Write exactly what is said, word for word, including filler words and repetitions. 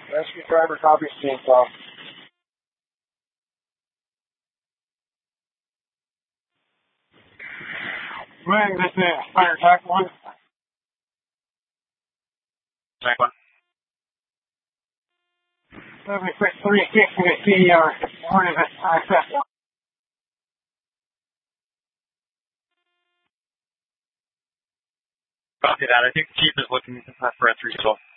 Rescue driver copies chainsaw. Wing, this is fire attack one. Attack one. seventy-six three sixty to C R. Warning access. Copy that. I think the chief is looking for a three still.